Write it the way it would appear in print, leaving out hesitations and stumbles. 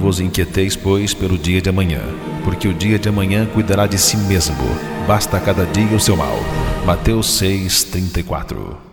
vos inquieteis, pois, pelo dia de amanhã, porque o dia de amanhã cuidará de si mesmo. Basta a cada dia o seu mal. Mateus 6:34.